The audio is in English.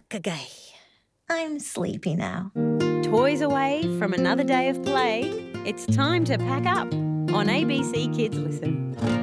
G'gay. I'm sleepy now. Toys away from another day of play. It's time to pack up on ABC Kids Listen.